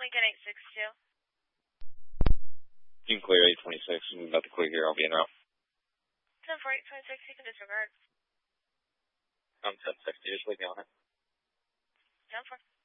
Lincoln 862. You can clear 826. I'm about to clear here. I'll be en route. 10 for 826, you can disregard. I'm 1060. Just leave me on it. 10 for.